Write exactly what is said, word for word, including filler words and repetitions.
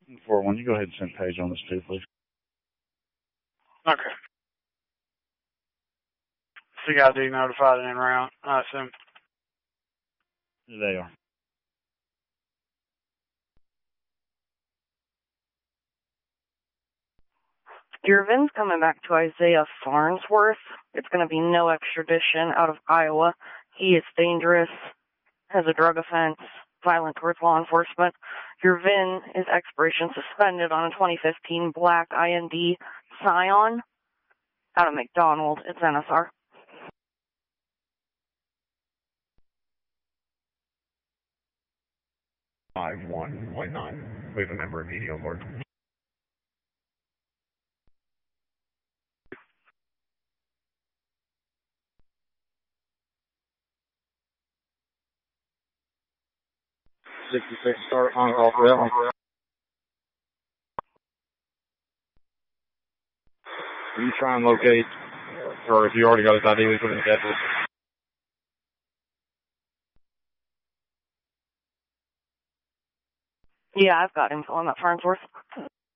four one, you go ahead and send Paige on this too, please. Okay. So you got to notified and en route, I assume. They are. Your V I N's coming back to Isaiah Farnsworth. It's going to be no extradition out of Iowa. He is dangerous, has a drug offense, violent towards law enforcement. Your V I N is expiration suspended on a twenty fifteen black I N D Scion out of McDonald. It's N S R. five one one nine. We have a member immediately on board. sixty-six start on off rail. You try and locate, or if you already got his I D, we put it in the schedule. Yeah, I've got info on that Farnsworth.